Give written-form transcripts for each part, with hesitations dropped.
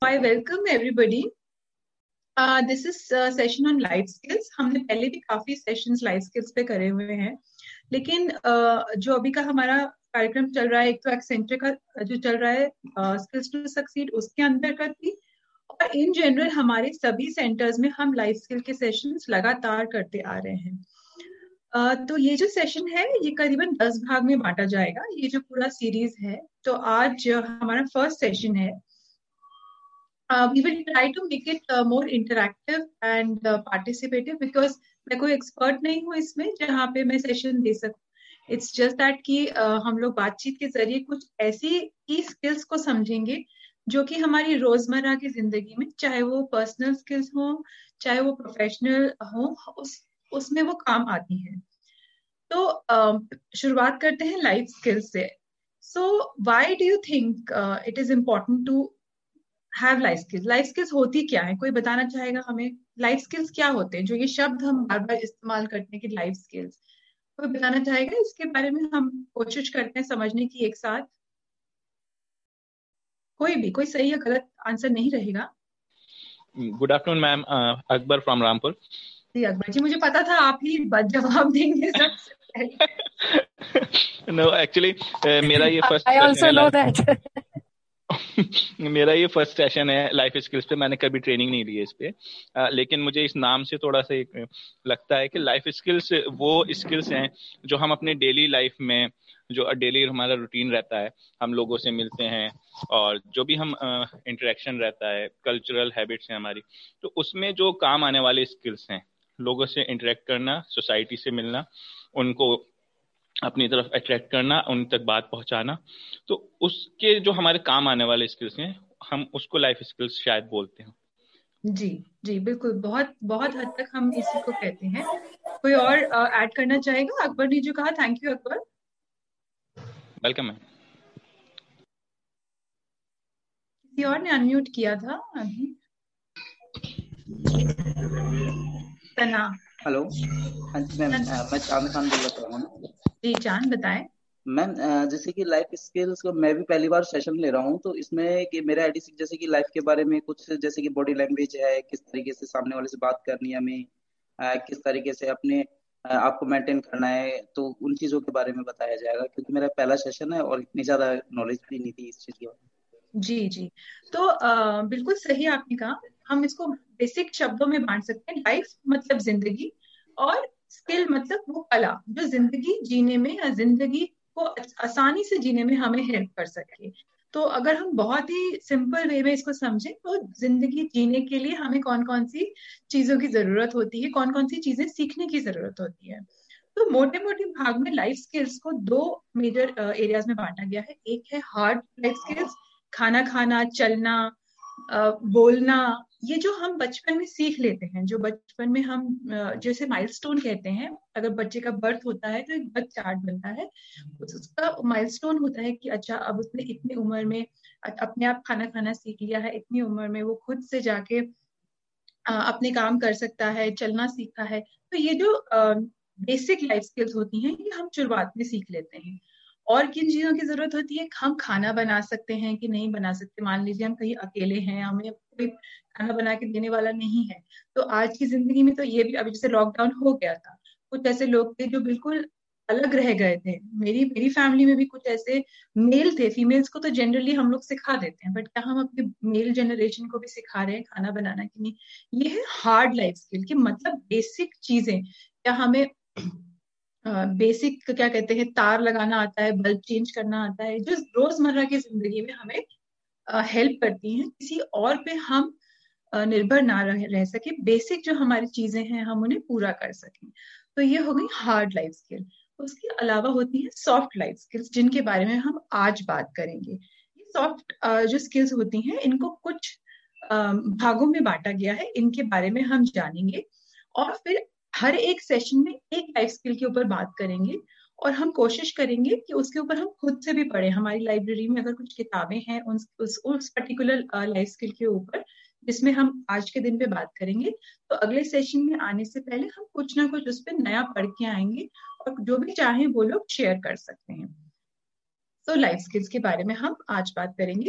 I welcome everybody. This is session on life skills. हमने पहले भी काफी सेशंस लाइफ स्किल्स पे करे हुए हैं, लेकिन जो अभी का हमारा कार्यक्रम चल रहा है, एक तो एक्सेंट्रिक का जो चल रहा है स्किल्स टू सक्सीड, उसके अंतर्गत भी, और इन जनरल हमारे सभी सेंटर्स में हम लाइफ स्किल के सेशंस लगातार करते आ रहे हैं। तो ये जो सेशन है ये करीबन 10 भाग में बांटा जाएगा, ये जो पूरा सीरीज है। तो आज हमारा फर्स्ट सेशन है। We will try to make it more interactive and participative because मैं कोई एक्सपर्ट नहीं हूँ इसमें जहाँ पे मैं सेशन दे सकूँ। इट्स जस्ट दैट कि हम लोग बातचीत के जरिए कुछ ऐसी की स्किल्स को समझेंगे जो कि हमारी रोजमर्रा की जिंदगी में, चाहे वो पर्सनल स्किल्स हो चाहे वो प्रोफेशनल हो, उसमें वो काम आती है। तो शुरुआत करते हैं लाइफ स्किल्स से। So why do you think it is important to have life skills? Life skills होती क्या है? कोई बताना चाहेगा हमें लाइफ स्किल्स क्या होते हैं? जो ये शब्द हम बार बार इस्तेमाल करते हैं कि लाइफ स्किल्स, कोई बताना चाहेगा इसके बारे में? हम कोशिश करते हैं समझने की एक साथ। कोई सही या गलत आंसर नहीं रहेगा। Good afternoon ma'am, Akbar from Rampur. जी अकबर जी, मुझे पता था आप ही जवाब देंगे सबसे पहले। नो एक्चुअली मेरा ये first I also know that. मेरा ये फर्स्ट सेशन है लाइफ स्किल्स पे। मैंने कभी ट्रेनिंग नहीं ली है इस पे, लेकिन मुझे इस नाम से थोड़ा सा एक लगता है कि लाइफ स्किल्स वो स्किल्स हैं जो हम अपने डेली लाइफ में, जो डेली हमारा रूटीन रहता है, हम लोगों से मिलते हैं और जो भी हम इंटरेक्शन रहता है, कल्चरल हैबिट्स हैं हमारी, तो उसमें जो काम आने वाले स्किल्स हैं, लोगों से इंटरेक्ट करना, सोसाइटी से मिलना, उनको अपनी तरफ अट्रैक्ट करना, उन तक बात पहुंचाना, तो उसके जो हमारे काम आने वाले स्किल्स हैं हम उसको लाइफ स्किल्स शायद बोलते हैं। जी जी बिल्कुल, बहुत बहुत हद तक हम इसी को कहते हैं। कोई और ऐड करना चाहेगा? अकबर ने जो कहा, thank you Akbar. Welcome ma'am. किसी और ने अनम्यूट किया था अभी। तना। हेलो, हाँ जी मैम, मैं चांद खान बोल रहा हूँ। जी चांद, बताएं। मैम जैसे कि लाइफ स्किल्स को मैं भी पहली बार सेशन ले रहा हूँ, तो इसमें कि मेरा आईडी जैसे कि लाइफ के बारे में कुछ, जैसे कि बॉडी लैंग्वेज है, किस तरीके से सामने वाले से बात करनी है हमें, किस तरीके से अपने आपको मेंटेन करना है, तो उन चीजों के बारे में बताया जाएगा, क्योंकि मेरा पहला सेशन है और इतनी ज्यादा नॉलेज भी नहीं थी इस चीज के बारे में। जी जी, तो बिल्कुल सही आपने कहा। हम इसको बेसिक शब्दों में बांट सकते हैं। लाइफ मतलब जिंदगी, और स्किल मतलब वो कला जो जिंदगी जीने में या जिंदगी को आसानी से जीने में हमें हेल्प कर सके। तो अगर हम बहुत ही सिंपल वे में इसको समझें तो जिंदगी जीने के लिए हमें कौन कौन सी चीजों की जरूरत होती है, कौन कौन सी चीजें सीखने की जरूरत होती है। तो मोटे मोटे भाग में लाइफ स्किल्स को दो मेजर एरियाज में बांटा गया है। एक है हार्ड लाइफ स्किल्स, खाना खाना, चलना, बोलना, ये जो हम बचपन में सीख लेते हैं, जो बचपन में हम जैसे माइलस्टोन कहते हैं। अगर बच्चे का बर्थ होता है तो एक बर्थ चार्ट बनता है, उसका माइलस्टोन होता है कि अच्छा अब उसने इतनी उम्र में अपने आप खाना खाना सीख लिया है, इतनी उम्र में वो खुद से जाके अपने काम कर सकता है, चलना सीखा है। तो ये जो बेसिक लाइफ स्किल्स होती हैं ये हम शुरुआत में सीख लेते हैं। और किन चीजों की जरूरत होती है? हम खाना बना सकते हैं कि नहीं बना सकते। मान लीजिए हम कहीं अकेले हैं, हमें कोई खाना बना के देने वाला नहीं है, तो आज की जिंदगी में तो ये भी, अभी जैसे लॉकडाउन हो गया था, कुछ ऐसे लोग थे जो बिल्कुल अलग रह गए थे। मेरी फैमिली में भी कुछ ऐसे मेल थे। फीमेल्स को तो जनरली हम लोग सिखा देते हैं, बट क्या हम अपने मेल जनरेशन को भी सिखा रहे हैं खाना बनाना कि नहीं? ये है हार्ड लाइफ स्किल, कि मतलब बेसिक चीजें। क्या हमें बेसिक क्या कहते हैं, तार लगाना आता है, बल्ब चेंज करना आता है, जो रोजमर्रा की जिंदगी में हमें हेल्प करती हैं, किसी और पे हम निर्भर ना रह सके। बेसिक जो हमारी चीजें हैं हम उन्हें पूरा कर सकें। तो ये हो गई हार्ड लाइफ स्किल। उसके अलावा होती है सॉफ्ट लाइफ स्किल्स, जिनके बारे में हम आज बात करेंगे। ये सॉफ्ट जो स्किल्स होती हैं इनको कुछ भागों में बांटा गया है, इनके बारे में हम जानेंगे और फिर हर एक सेशन में एक लाइफ स्किल के ऊपर बात करेंगे। और हम कोशिश करेंगे कि उसके ऊपर हम खुद से भी पढ़ें। हमारी लाइब्रेरी में अगर कुछ किताबें हैं उस पर्टिकुलर लाइफ स्किल के ऊपर जिसमें हम आज के दिन पे बात करेंगे, तो अगले सेशन में आने से पहले हम कुछ ना कुछ उस पर नया पढ़ के आएंगे और जो भी चाहें वो लोग शेयर कर सकते हैं। तो लाइफ स्किल्स के बारे में हम आज बात करेंगे।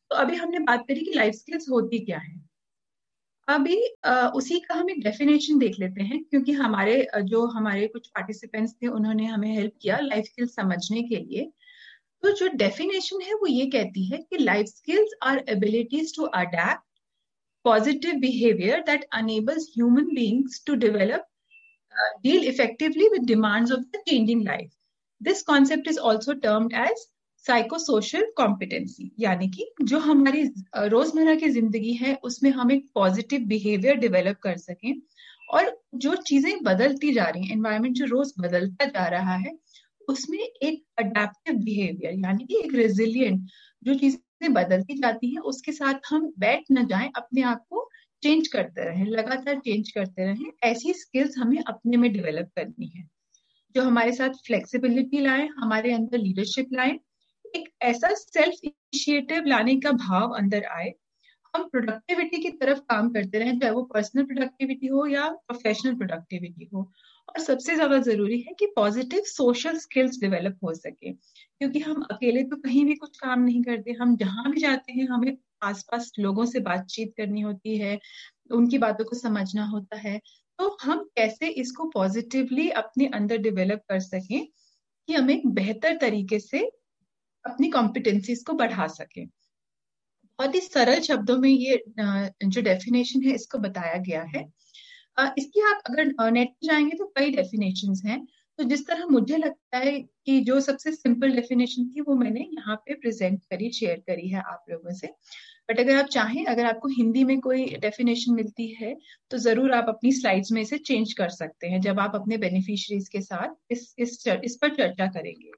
तो अभी हमने बात करी कि लाइफ स्किल्स होती क्या है। अभी उसी का हम एक डेफिनेशन देख लेते हैं, क्योंकि जो हमारे कुछ पार्टिसिपेंट्स थे उन्होंने हमें हेल्प किया लाइफ स्किल्स समझने के लिए। तो जो डेफिनेशन है वो ये कहती है कि life skills are abilities to adapt positive behavior that enables human beings to develop, deal effectively with demands of the changing life. This concept is also termed as psychosocial competency, यानी कि जो हमारी रोजमर्रा की जिंदगी है उसमें हम एक पॉजिटिव बिहेवियर डेवलप कर सकें, और जो चीजें बदलती जा रही हैं, एनवायरनमेंट जो रोज बदलता जा रहा है, उसमें एक अडेप्टिव बिहेवियर यानी कि एक रेजिलियंट, जो चीजें बदलती जाती हैं उसके साथ हम बैठ न जाएं, अपने आप को चेंज करते रहें, लगातार चेंज करते रहें, ऐसी स्किल्स हमें अपने में डेवलप करनी है जो हमारे साथ फ्लेक्सिबिलिटी लाए, हमारे अंदर लीडरशिप लाए, एक ऐसा सेल्फ इनिशिएटिव लाने का भाव अंदर आए, हम प्रोडक्टिविटी की तरफ काम करते रहें, चाहे वो पर्सनल प्रोडक्टिविटी हो या प्रोफेशनल प्रोडक्टिविटी हो। और सबसे ज्यादा जरूरी है कि पॉजिटिव सोशल स्किल्स डेवलप हो सके, क्योंकि हम अकेले तो कहीं भी कुछ काम नहीं करते, हम जहां भी जाते हैं हमें आसपास लोगों से बातचीत करनी होती है, उनकी बातों को समझना होता है। तो हम कैसे इसको पॉजिटिवली अपने अंदर डेवलप कर सकें कि हम एक बेहतर तरीके से अपनी कॉम्पिटेंसीज को बढ़ा सकें। बहुत ही सरल शब्दों में ये जो डेफिनेशन है इसको बताया गया है। इसकी आप अगर नेट पे जाएंगे तो कई डेफिनेशंस हैं, तो जिस तरह मुझे लगता है कि जो सबसे सिंपल डेफिनेशन थी वो मैंने यहाँ पे प्रेजेंट करी, शेयर करी है आप लोगों से। बट अगर आप चाहें, अगर आपको हिंदी में कोई डेफिनेशन मिलती है तो जरूर आप अपनी स्लाइड्स में इसे चेंज कर सकते हैं जब आप अपने बेनिफिशियरीज के साथ इस पर चर्चा करेंगे।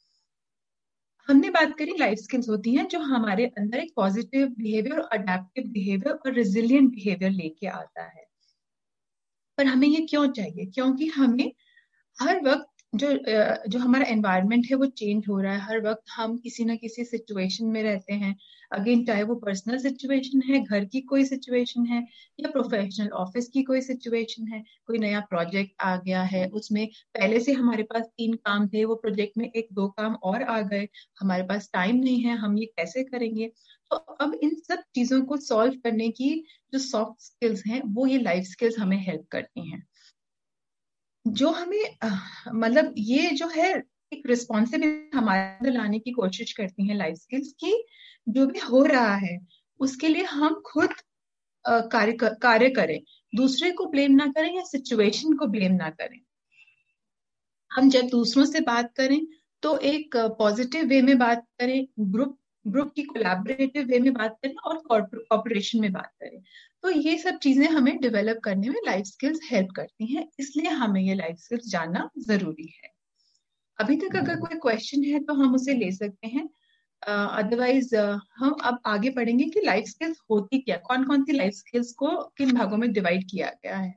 हमने बात करी लाइफ स्किल्स होती हैं जो हमारे अंदर एक पॉजिटिव बिहेवियर, अडेप्टिव बिहेवियर और रेजिलियंट बिहेवियर लेके आता है। पर हमें ये क्यों चाहिए? क्योंकि हमें हर वक्त जो हमारा एनवायरनमेंट है वो चेंज हो रहा है, हर वक्त हम किसी ना किसी सिचुएशन में रहते हैं। अगेन, चाहे वो पर्सनल सिचुएशन है, घर की कोई सिचुएशन है, या प्रोफेशनल ऑफिस की कोई सिचुएशन है, कोई नया प्रोजेक्ट आ गया है, उसमें पहले से हमारे पास 3 काम थे, वो प्रोजेक्ट में 1-2 काम और आ गए, हमारे पास टाइम नहीं है, हम ये कैसे करेंगे? तो अब इन सब चीजों को सॉल्व करने की जो सॉफ्ट स्किल्स हैं वो ये लाइफ स्किल्स हमें हेल्प करती हैं, जो हमें मतलब ये जो है एक रिस्पॉन्सिबिलिटी हमारे अंदर लाने की कोशिश करती हैं लाइफ स्किल्स की। जो भी हो रहा है उसके लिए हम खुद कार्य करें, दूसरे को ब्लेम ना करें या सिचुएशन को ब्लेम ना करें। हम जब दूसरों से बात करें तो एक पॉजिटिव वे में बात करें, ग्रुप की कोलैबोरेटिव वे में बात करें और कॉर्पोरेशन में बात करें। तो ये सब चीजें हमें डेवलप करने में लाइफ स्किल्स हेल्प करती हैं, इसलिए हमें ये लाइफ स्किल्स जानना जरूरी है। अभी तक अगर कोई क्वेश्चन है तो हम उसे ले सकते हैं, अदरवाइज हम अब आगे बढ़ेंगे कि लाइफ स्किल्स होती क्या, कौन कौन सी लाइफ स्किल्स को किन भागों में डिवाइड किया गया है।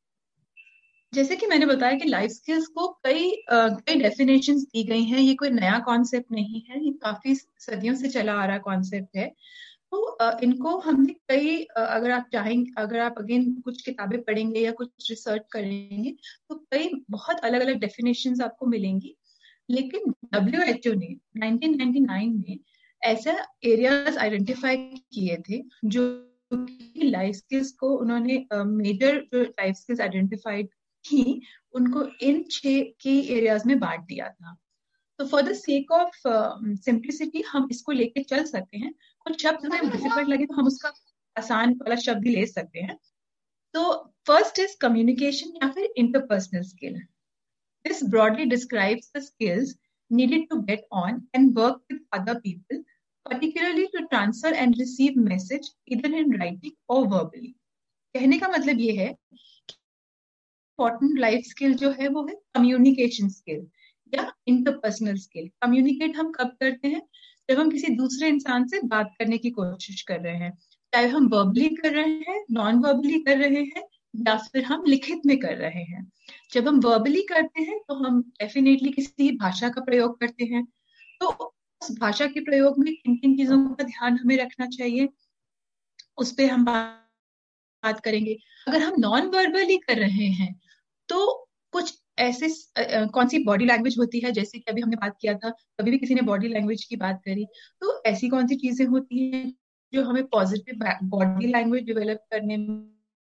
जैसे कि मैंने बताया कि लाइफ स्किल्स को कई डेफिनेशंस दी गई हैं, ये कोई नया कॉन्सेप्ट नहीं है, ये काफी सदियों से चला आ रहा कॉन्सेप्ट है। तो इनको हमने अगर आप चाहेंगे, अगर आप अगेन कुछ किताबें पढ़ेंगे या कुछ रिसर्च करेंगे तो कई बहुत अलग अलग डेफिनेशंस आपको मिलेंगी। लेकिन WHO ने 1999 में ऐसा एरियाज आइडेंटिफाई किए थे जो लाइफ स्किल्स को उन्होंने मेजर जो लाइफ स्किल्स आइडेंटिफाइड की उनको इन 6 की एरियाज में बांट दिया था। तो for the sake of simplicity हम इसको लेके चल सकते हैं, कुछ शब्द हमें डिफिकल्ट लगे तो हम उसका आसान वाला शब्द ही ले सकते हैं। तो फर्स्ट इज कम्युनिकेशन या फिर interpersonal skill. This broadly describes the skills needed to get on and work with other people, particularly to transfer and receive message either in writing or verbally. कहने का मतलब ये है इम्पोर्टेंट लाइफ स्किल जो है वो है कम्युनिकेशन स्किल या इंटरपर्सनल स्किल। कम्युनिकेट हम कब करते हैं? जब हम किसी दूसरे इंसान से बात करने की कोशिश कर रहे हैं, चाहे हम वर्बली कर रहे हैं, नॉन वर्बली कर रहे हैं या फिर हम लिखित में कर रहे हैं। जब हम वर्बली करते हैं तो हम डेफिनेटली किसी भाषा का प्रयोग करते हैं, तो उस भाषा के प्रयोग में किन किन चीजों का ध्यान हमें रखना चाहिए उस पर हम बात करेंगे। अगर हम नॉन वर्बली कर रहे हैं तो कुछ ऐसे कौन सी बॉडी लैंग्वेज होती है, जैसे कि अभी हमने बात किया था, कभी भी किसी ने बॉडी लैंग्वेज की बात करी, तो ऐसी कौन सी चीजें होती हैं जो हमें पॉजिटिव बॉडी लैंग्वेज डेवलप करने में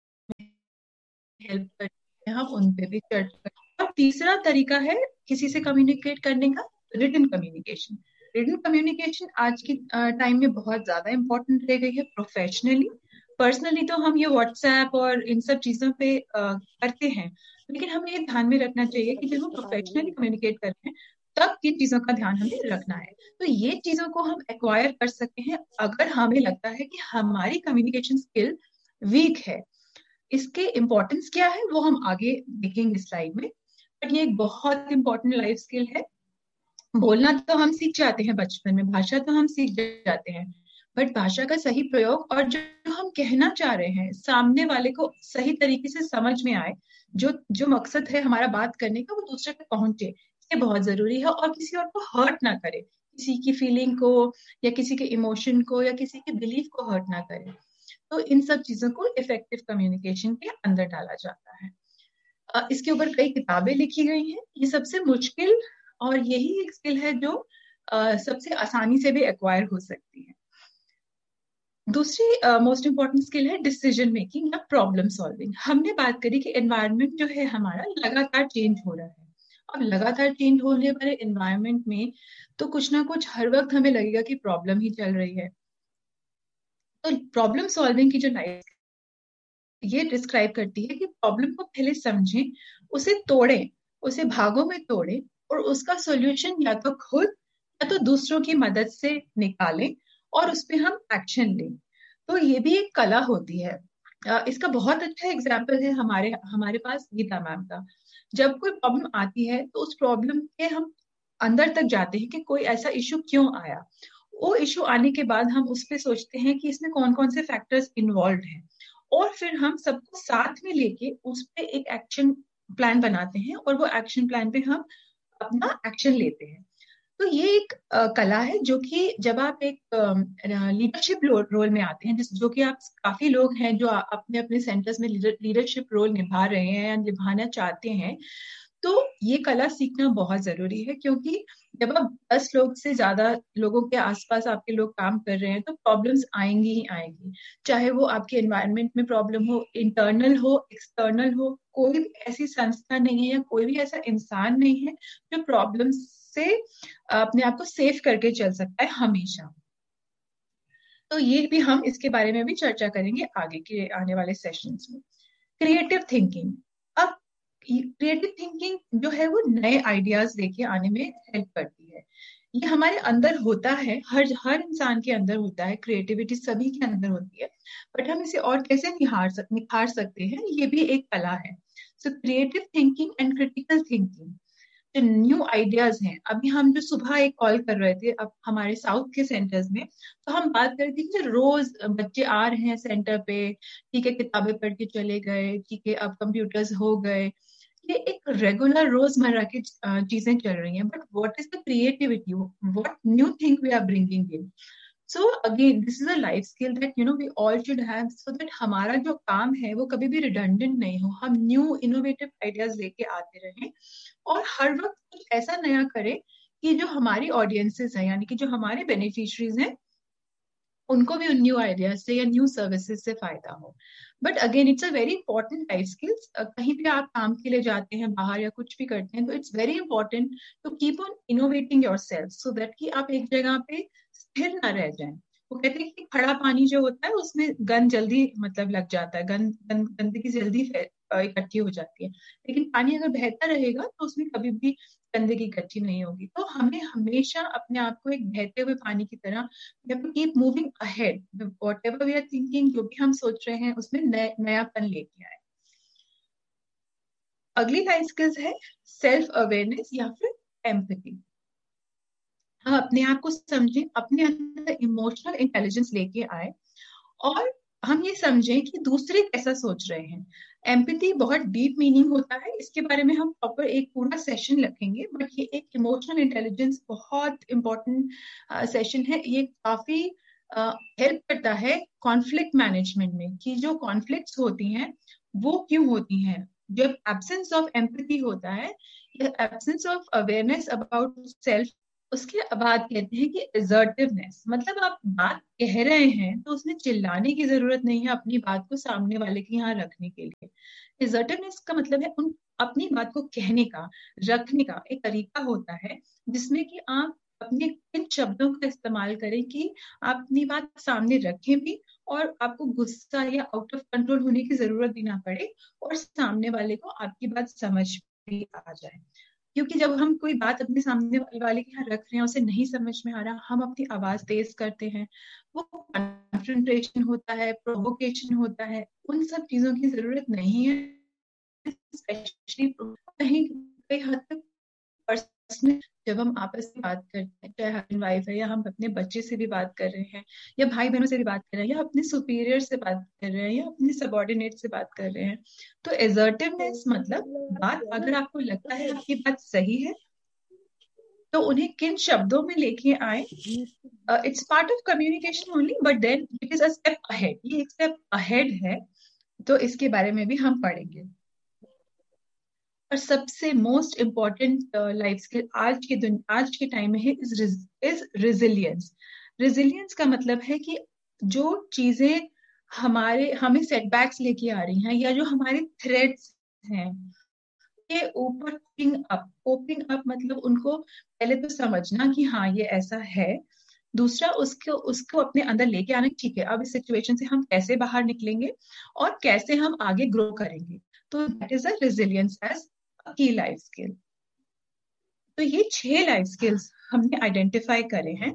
हेल्प करती है, हम उन पे भी चर्चा करें। और तीसरा तरीका है किसी से कम्युनिकेट करने का, रिटन कम्युनिकेशन। रिटन कम्युनिकेशन आज की टाइम में बहुत ज्यादा इंपॉर्टेंट रह गई है। प्रोफेशनली, पर्सनली तो हम ये व्हाट्सएप और इन सब चीजों पे करते हैं, लेकिन हमें ये ध्यान में रखना चाहिए कि जब हम प्रोफेशनली कम्युनिकेट कर रहे हैं तब किन चीजों का ध्यान हमें रखना है। तो ये चीजों को हम एक्वायर कर सकते हैं अगर हमें लगता है कि हमारी कम्युनिकेशन स्किल वीक है। इसके इम्पोर्टेंस क्या है वो हम आगे देखेंगे स्लाइड में, बट ये एक बहुत इंपॉर्टेंट लाइफ स्किल है। बोलना तो हम सीख जाते हैं बचपन में, भाषा तो हम सीख जाते हैं, बट भाषा का सही प्रयोग और जो हम कहना चाह रहे हैं सामने वाले को सही तरीके से समझ में आए, जो जो मकसद है हमारा बात करने का वो दूसरे तक पहुंचे, ये बहुत जरूरी है। और किसी और को हर्ट ना करे, किसी की फीलिंग को या किसी के इमोशन को या किसी के बिलीफ को हर्ट ना करे। तो इन सब चीजों को इफेक्टिव कम्युनिकेशन के अंदर डाला जाता है। इसके ऊपर कई किताबें लिखी गई हैं। ये सबसे मुश्किल और यही एक स्किल है जो सबसे आसानी से भी एक्वायर हो सकती है। दूसरी मोस्ट इंपॉर्टेंट स्किल है डिसीजन मेकिंग या प्रॉब्लम सॉल्विंग। हमने बात करी कि एनवायरनमेंट जो है हमारा लगातार चेंज हो रहा है। अब लगातार चेंज होने वाले एनवायरनमेंट में तो कुछ ना कुछ हर वक्त हमें लगेगा कि प्रॉब्लम ही चल रही है। तो प्रॉब्लम सॉल्विंग की जो लाइफ ये डिस्क्राइब करती है कि प्रॉब्लम को पहले समझें, उसे तोड़ें, उसे भागों में तोड़ें और उसका सॉल्यूशन या तो खुद या तो दूसरों की मदद से निकालें और उस पर हम एक्शन लें। तो ये भी एक कला होती है। इसका बहुत अच्छा एग्जाम्पल है हमारे पास गीता मैम का। जब कोई प्रॉब्लम आती है तो उस प्रॉब्लम के हम अंदर तक जाते हैं कि कोई ऐसा इशू क्यों आया। वो इशू आने के बाद हम उस पर सोचते हैं कि इसमें कौन कौन से फैक्टर्स इन्वॉल्व हैं, और फिर हम सबको साथ में लेके उस पे एक एक्शन प्लान बनाते हैं और वो एक्शन प्लान पे हम अपना एक्शन लेते हैं। तो ये एक कला है जो कि जब आप एक लीडरशिप रोल में आते हैं, जो कि आप काफी लोग हैं जो अपने अपने सेंटर्स में लीडरशिप रोल निभा रहे हैं या निभाना चाहते हैं, तो ये कला सीखना बहुत जरूरी है। क्योंकि जब आप 10 लोग से ज्यादा लोगों के आसपास आपके लोग काम कर रहे हैं तो प्रॉब्लम्स आएंगी ही आएंगी, चाहे वो आपके एनवायरनमेंट में प्रॉब्लम हो, इंटरनल हो, एक्सटर्नल हो। कोई भी ऐसी संस्था नहीं है या कोई भी ऐसा इंसान नहीं है जो प्रॉब्लम से अपने आप को सेफ करके चल सकता है हमेशा। तो ये भी हम इसके बारे में भी चर्चा करेंगे आगे के आने वाले सेशंस में। Creative thinking. अब क्रिएटिव थिंकिंग जो है वो नए आइडियाज लेके आने में हेल्प करती है। ये हमारे अंदर होता है, हर इंसान के अंदर होता है, क्रिएटिविटी सभी के अंदर होती है, बट हम इसे और कैसे निखार सकते हैं, ये भी एक कला है। So creative thinking and critical thinking, जो न्यू आइडियाज हैं। अभी हम जो सुबह एक कॉल कर रहे थे अब हमारे साउथ के सेंटर्स में, तो हम बात कर रहे थे कि जो रोज बच्चे आ रहे हैं सेंटर पे, ठीक है किताबें पढ़ के चले गए, ठीक है अब कंप्यूटर्स हो गए, ये एक रेगुलर रोजमर्रा की चीजें चल रही हैं, but what is the creativity, what new thing we are bringing in. So again this is a life skill that we all should have, so that हमारा जो काम है वो कभी भी रिडंडेंट नहीं हो, हम न्यू इनोवेटिव आइडियाज लेके आते रहें और हर वक्त कुछ ऐसा नया करें कि जो हमारी ऑडियंसेस हैं, यानी कि जो हमारे बेनिफिशरीज हैं, उनको भी उन न्यू आइडियाज से या न्यू सर्विसेज से फायदा हो। But again it's a very important life skills. कहीं भी आप काम के लिए जाते हैं बाहर या कुछ भी करते हैं तो it's very important to keep on innovating yourself, so that कि आप एक जगह पे स्थिर ना रह जाएं। वो कहते हैं कि खड़ा पानी जो होता है उसमें गंद जल्दी लग जाता है, गंदगी जल्दी इकट्ठी हो जाती है, लेकिन पानी अगर बहता रहेगा तो उसमें कभी भी गंदगी इकट्ठी नहीं होगी। तो हमें हमेशा अपने आप को एक बहते हुए पानी की तरह keep moving ahead, whatever we are thinking, जो भी हम सोच रहे हैं उसमें नयापन लेके आए। अगली लाइफ स्किल्स है सेल्फ अवेयरनेस या फिर एम्पैथी। हम अपने आप को समझें, अपने अंदर इमोशनल इंटेलिजेंस लेके आए और हम ये समझें कि दूसरे कैसा सोच रहे हैं। एम्पैथी बहुत डीप मीनिंग होता है, इसके बारे में हम प्रॉपर एक पूरा सेशन रखेंगे, बट ये एक इमोशनल इंटेलिजेंस बहुत इंपॉर्टेंट सेशन है। ये काफी हेल्प करता है कॉन्फ्लिक्ट मैनेजमेंट में, कि जो कॉन्फ्लिक्ट्स होती हैं वो क्यों होती हैं। जब एब्सेंस ऑफ एम्पैथी होता है, absence of awareness about self उसके बाद कहते हैं कि असर्टिवनेस, मतलब आप बात कह रहे हैं तो उसमें चिल्लाने की जरूरत नहीं है अपनी बात को सामने वाले के यहाँ रखने के लिए। असर्टिवनेस का मतलब है उन अपनी बात को कहने का, रखने का एक तरीका होता है जिसमें कि आप अपने किन शब्दों का इस्तेमाल करें कि आप अपनी बात सामने रखें भी और आपको गुस्सा या आउट ऑफ कंट्रोल होने की जरूरत भी ना पड़े और सामने वाले को आपकी बात समझ भी आ जाए। क्योंकि जब हम कोई बात अपने सामने वाले के यहाँ रख रहे हैं, उसे नहीं समझ में आ रहा, हम अपनी आवाज तेज करते हैं, वो कॉन्फ्रंट्रेशन होता है, प्रोवोकेशन होता है, उन सब चीजों की जरूरत नहीं है। स्पेशली कहीं कहीं हद तक पर्सनल, जब हम आपस में बात करते हैं, चाहे हस्बैंड वाइफ है या हम अपने बच्चे से भी बात कर रहे हैं या भाई बहनों से भी बात कर रहे हैं या अपने सुपीरियर से बात कर रहे हैं या अपने सबॉर्डिनेट से बात कर रहे हैं, तो एसर्टिवनेस मतलब बात अगर आपको लगता है आपकी बात सही है तो उन्हें किन शब्दों में लेके आए। It's part of communication only, but then it is a step ahead, ये एक स्टेप अहेड है। तो इसके बारे में भी हम पढ़ेंगे। और सबसे मोस्ट इम्पॉर्टेंट लाइफ स्किल आज के टाइम में है इज रेजिलियंस। रेजिलियंस का मतलब है कि जो चीजें हमें सेटबैक्स लेके आ रही हैं या जो हमारे थ्रेड्स हैं के ऊपर कोपिंग अप मतलब उनको पहले तो समझना कि हाँ ये ऐसा है, दूसरा उसको उसको अपने अंदर लेके आना, ठीक है अब इस सिचुएशन से हम कैसे बाहर निकलेंगे और कैसे हम आगे ग्रो करेंगे। तो that is a resilience as की लाइफ स्किल। तो ये 6 लाइफ स्किल्स हमने आइडेंटिफाई करे हैं।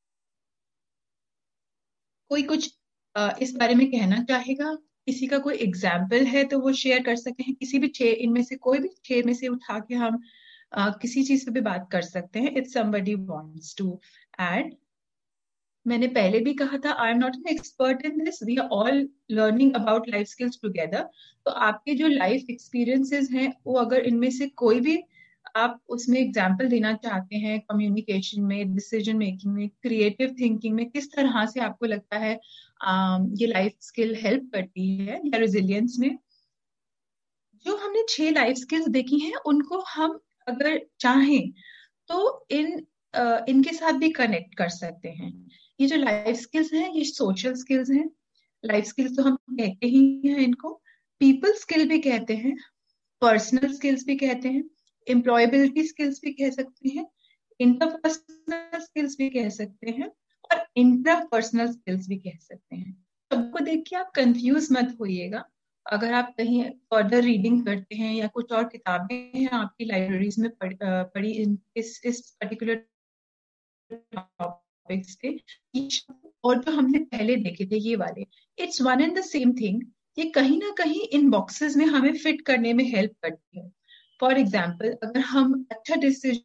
कोई कुछ इस बारे में कहना चाहेगा? किसी का कोई एग्जाम्पल है तो वो शेयर कर सकते हैं, किसी भी 6 इनमें से कोई भी 6 में से उठा के हम किसी चीज पे भी बात कर सकते हैं। If somebody wants to add. मैंने पहले भी कहा था I am not an expert in this, we are all learning about life skills together. तो आपके जो लाइफ एक्सपीरियंसेस हैं वो अगर इनमें से कोई भी आप उसमें एग्जाम्पल देना चाहते हैं, कम्युनिकेशन में, डिसीजन मेकिंग में, क्रिएटिव थिंकिंग में, किस तरह से आपको लगता है ये लाइफ स्किल हेल्प करती है या रेजिलियंस में। जो हमने 6 लाइफ स्किल्स देखी हैं उनको हम अगर चाहें तो इनके साथ भी कनेक्ट कर सकते हैं। ये जो लाइफ स्किल्स हैं ये सोशल स्किल्स हैं। लाइफ स्किल्स तो हम कहते ही हैं इनको, पीपल स्किल भी कहते हैं, पर्सनल स्किल्स भी कहते हैं, एम्प्लॉयबिलिटी स्किल्स भी कह सकते हैं, इंटरपर्सनल स्किल्स भी कह सकते हैं और इंट्रापर्सनल स्किल्स भी कह सकते हैं। सबको देख के आप कंफ्यूज मत होइएगा। अगर आप कहीं फर्दर रीडिंग करते हैं या कुछ और किताबें हैं आपकी लाइब्रेरीज में पढ़ी इस पर्टिकुलर टॉपिक्स पे, और जो हमने पहले देखे थे ये वाले, it's one and the same thing. ये कहीं ना कहीं इन बॉक्सेस में हमें फिट करने में हेल्प करती है। फॉर एग्जाम्पल अगर हम अच्छा डिसीजन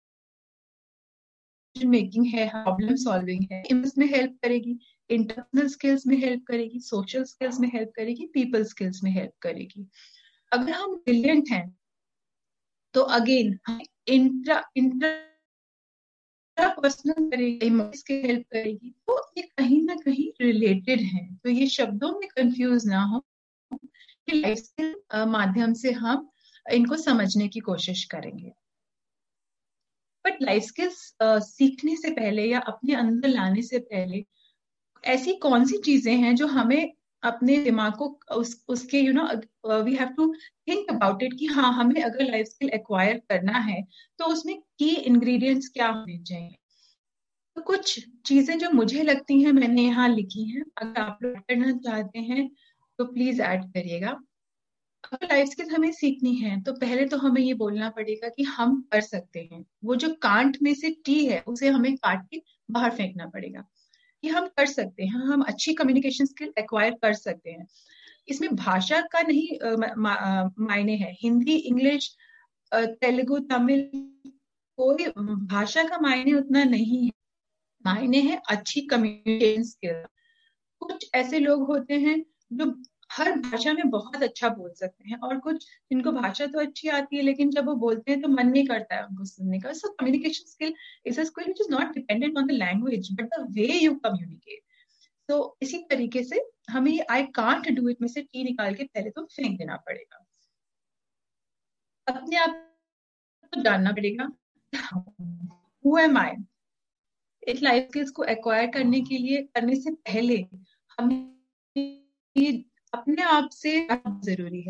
मेकिंग है, प्रॉब्लम सॉल्विंग है, इसमें हेल्प करेगी, इंटरनल स्किल्स में हेल्प करेगी, सोशल स्किल्स में हेल्प करेगी, पीपल स्किल्स में हेल्प करेगी। अगर हम ब्रिलियंट हैं तो अगेन इंट्रा पर्सनल करेगी, इमोशंस की हेल्प करेगी। तो ये कहीं ना कहीं रिलेटेड है। तो ये शब्दों में कंफ्यूज ना हो कि लाइफ स्किल माध्यम से हम इनको समझने की कोशिश करेंगे। बट लाइफ स्किल्स सीखने से पहले या अपने अंदर लाने से पहले ऐसी कौन सी चीजें हैं जो हमें अपने दिमाग को उसके we have to think about it कि हाँ हमें अगर लाइफ स्किल एक्वायर करना है तो उसमें की इंग्रेडिएंट्स क्या होने चाहिए। तो कुछ चीजें जो मुझे लगती हैं मैंने यहाँ लिखी हैं, अगर आप लोग करना चाहते हैं तो प्लीज ऐड करिएगा। अगर लाइफ स्किल हमें सीखनी है तो पहले तो हमें ये बोलना पड़ेगा कि हम कर सकते हैं। वो जो कांट में से टी है उसे हमें काट के बाहर फेंकना पड़ेगा कि हम कर सकते हैं, हम अच्छी कम्युनिकेशन स्किल एक्वायर कर सकते हैं। इसमें भाषा का नहीं मायने है, हिंदी, इंग्लिश, तेलुगु, तमिल, कोई भाषा का मायने उतना नहीं है। मायने है अच्छी कम्युनिकेशन स्किल। कुछ ऐसे लोग होते हैं जो हर भाषा में बहुत अच्छा बोल सकते हैं और कुछ जिनको भाषा तो अच्छी आती है लेकिन जब वो बोलते हैं तो मन नहीं करता है उनको सुनने का। So communication skill is a skill which is not dependent on the language but the way you communicate. तो इसी तरीके से हमें ये आई कांट डू इट में से टी निकाल के पहले तो फेंक देना पड़ेगा। अपने आप को जानना पड़ेगा हु एम आई। एक लाइफ स्किल्स को एक्वायर करने से पहले हमें ये अपने आप से जरूरी है।